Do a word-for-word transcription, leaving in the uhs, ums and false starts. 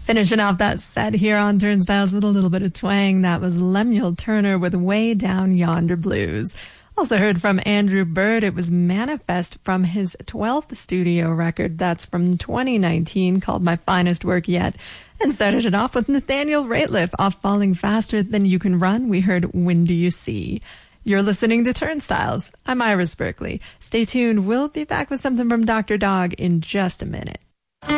Finishing off that set here on Turnstiles with a little bit of twang, that was Lemuel Turner with Way Down Yonder Blues. Also heard from Andrew Bird, it was Manifest from his twelfth studio record. That's from twenty nineteen, called My Finest Work Yet. And started it off with Nathaniel Rateliff off Falling Faster Than You Can Run. We heard When Do You See? You're listening to Turnstiles. I'm Iris Berkeley. Stay tuned. We'll be back with something from Doctor Dog in just a minute.